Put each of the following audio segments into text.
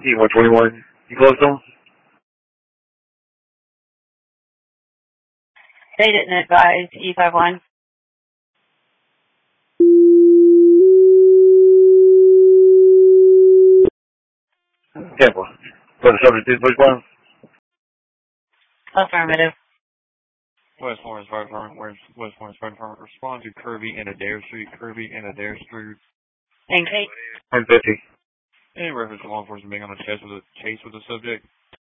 E121, you close on? They didn't advise E51. Tampa. For the subject is which one? Affirmative. West Florence Fire Department, West Florence Fire Department, respond to Kirby and Adair Street, Kirby and Adair Street. Thank you. 150. Any reference to law enforcement being on a chase with the subject?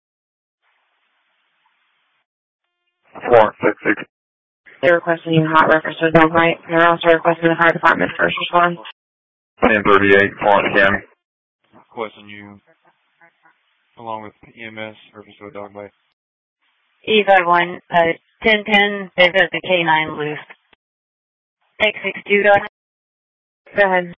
Florence, 66. They're requesting you hot reference to dog bite. They're also requesting the fire department first respond. 1038, Florence County. Requesting you, along with EMS, reference to a dog bite. E51, 1010, they've got the K9 loose. X62, go ahead. Go ahead.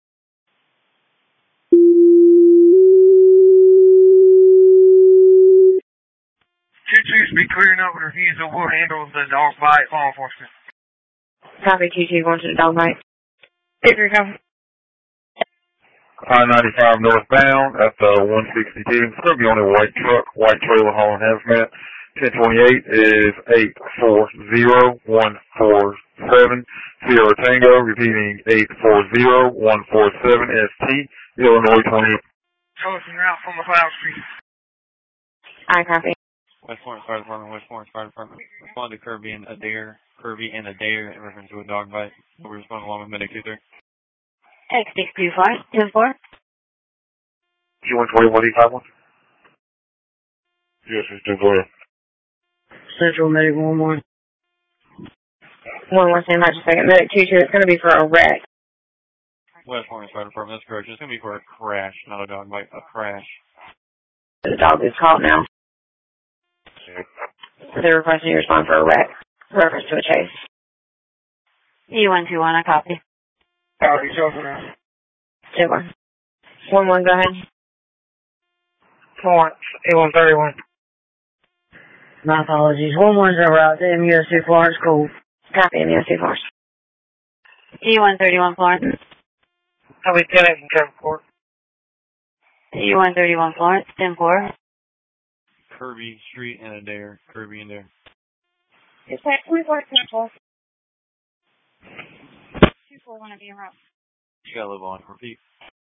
Two-2's be clearing up with refusal. We'll handle the dog bite law enforcement. Copy, 2-2, going to the dog bite. Here we go. I-95 northbound at the 162. It's going to be on a white truck, white trailer hauling hazmat. 1028 is 840147 Sierra Tango, repeating 840147 ST, Illinois 20. Close en route from McLeod Street. I copy. West Florence Fire Department, West Florence Fire Department, respond to Kirby and Adair in reference to a dog bite. We respond along with Medic 23. X625, 10-4. G121, E51? Yes, it's 10-4. Central Medic 11. 11, stand by just a second. Medic 22, it's going to be for a wreck. West Florence Fire Department, that's correct. It's going to be for a crash, not a dog bite, a crash. The dog is caught now. They're requesting you respond for a wreck. Reference to a chase. E121, I copy. Copy, close en route. 2-1. 1-1, go ahead. Florence, A131. My apologies. 1-1's en route to MUSC Florence School. Copy, MUSC Florence. E131 Florence. Copy, 10 and Kevin Court. E131 Florence, 10-4. Kirby Street and Adair, Kirby and Adair. Is that 24 10-4? 2-4, want to be en route. You got to live on. Repeat.